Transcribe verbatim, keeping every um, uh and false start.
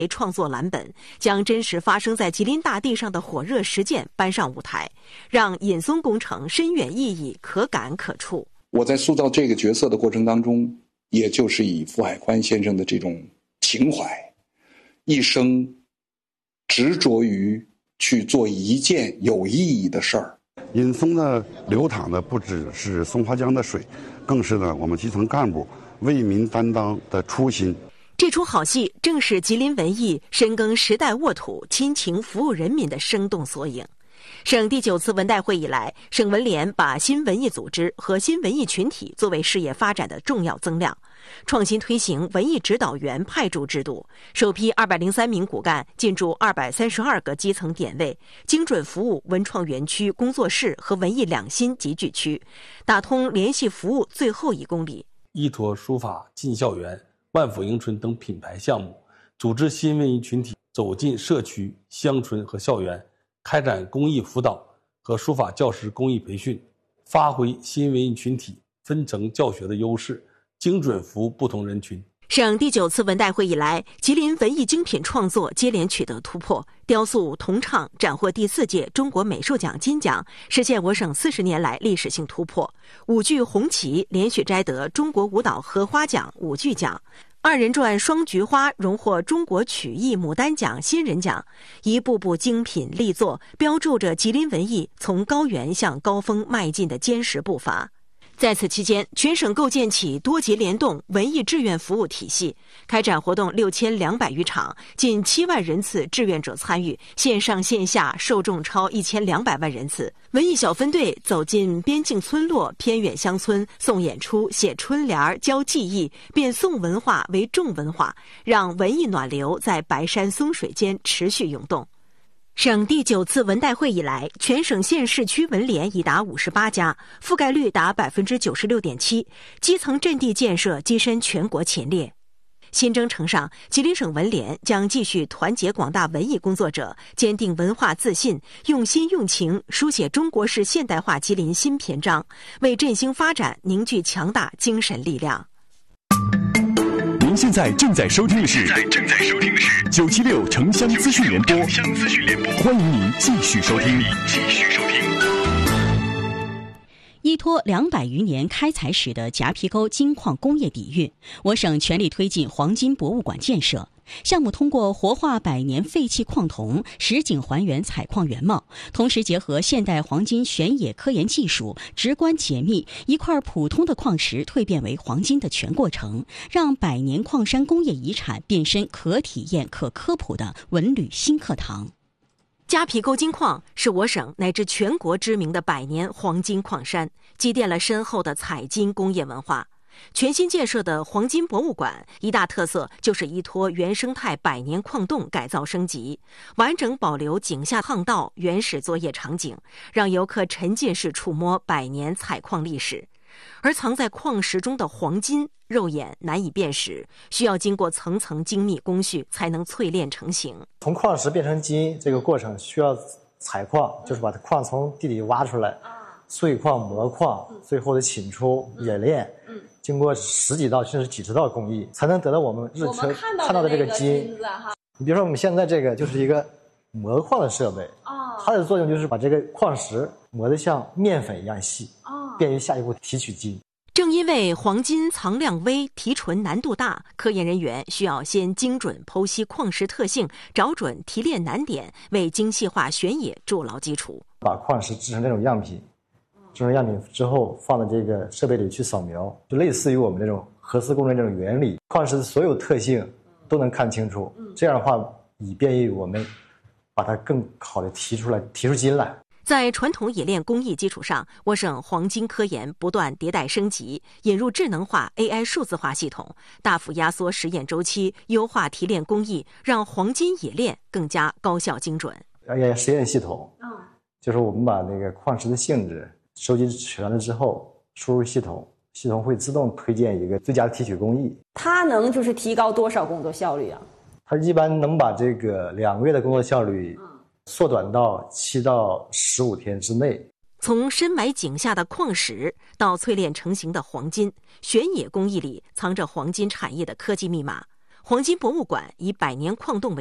创作蓝本，将真实发生在吉林大地上的火热实践搬上舞台，让引松工程深远意义可感可触。 我在塑造这个角色的过程当中，也就是以傅海宽先生的这种情怀，一生执着于去做一件有意义的事儿。 引松的流淌的不只是松花江的水，更是呢我们基层干部为民担当的初心。 这出好戏正是吉林文艺深耕时代沃土、亲情服务人民的生动缩影。省第九次文代会以来，省文联把新文艺组织和新文艺群体作为事业发展的重要增量，创新推行文艺指导员派驻制度，首批二百零三名骨干进驻二百三十二个基层点位，精准服务文创园区、工作室和文艺两新集聚区，打通联系服务最后一公里。 依托书法进校园、万福迎春等品牌项目，组织新文艺群体走进社区、乡村和校园，开展公益辅导和书法教师公益培训，发挥新文艺群体分层教学的优势，精准服务不同人群。 省第九次文代会以来，吉林文艺精品创作接连取得突破，雕塑、铜唱斩获第四届中国美术奖金奖，实现我省四十年来历史性突破。舞剧《红旗》连续摘得中国舞蹈荷花奖舞剧奖，二人转《双菊花》荣获中国曲艺牡丹奖新人奖，一部部精品力作标注着吉林文艺从高原向高峰迈进的坚实步伐。在此期间，全省构建起多节联动文艺志愿服务体系，开展活动六千两百余场，近七万人次志愿者参与，线上线下受众超一千两百万人次。文艺小分队走进边境村落、偏远乡村，送演出、写春联、教技艺，变宋文化为重文化，让文艺暖流在白山松水间持续涌动。省第九次文代会以来，全省县市区文联已达五十八家，覆盖率达百分之九十六点七，基层阵地建设跻身全国前列。新征程上，吉林省文联将继续团结广大文艺工作者，坚定文化自信，用心用情书写中国式现代化吉林新篇章，为振兴发展凝聚强大精神力量。 您现在正在收听的是正在收听的是九七六城乡资讯联播，城乡资讯联播，欢迎您继续收听，继续收听。 依托两百余年开采史的夹皮沟金矿工业底蕴，我省全力推进黄金博物馆建设。项目通过活化百年废弃矿铜，实景还原采矿原貌，同时结合现代黄金选野科研技术，直观解密一块普通的矿石蜕变为黄金的全过程，让百年矿山工业遗产变身可体验、可科普的文旅新课堂。 夹皮沟金矿是我省乃至全国知名的百年黄金矿山，积淀了深厚的采金工业文化。全新建设的黄金博物馆一大特色就是依托原生态百年矿洞改造升级，完整保留井下巷道原始作业场景，让游客沉浸式触摸百年采矿历史。而藏在矿石中的黄金肉眼难以辨识，需要经过层层精密工序才能淬炼成型。 从矿石变成金这个过程需要采矿，就是把矿从地里挖出来，碎矿、磨矿，最后的请出、冶炼，经过十几道甚至几十道工艺，才能得到我们日常看到的这个金。你比如说我们现在这个就是一个磨矿的设备，它的作用就是把这个矿石磨得像面粉一样细，便于下一步提取金。 正因为黄金藏量微、提纯难度大，科研人员需要先精准剖析矿石特性，找准提炼难点，为精细化选野筑牢基础。 把矿石制成这种样品，制成样品之后放到这个设备里去扫描，就类似于我们这种核磁共振这种原理，矿石的所有特性都能看清楚。这样的话，以便于我们把它更好的提出来，提出金来。 在传统冶炼工艺基础上，我省黄金科研不断迭代升级，引入智能化 A I 数字化系统，大幅压缩实验周期，优化提炼工艺，让黄金冶炼更加高效精准。 A I 实验系统，就是我们把那个矿石的性质收集全了之后，输入系统，系统会自动推荐一个最佳的提取工艺。 它能就是提高多少工作效率啊？ 它一般能把这个两个月的工作效率缩短到七到十五天之内。 从深埋井下的矿石到淬炼成型的黄金，选野工艺里藏着黄金产业的科技密码。 黄金博物馆以百年矿洞为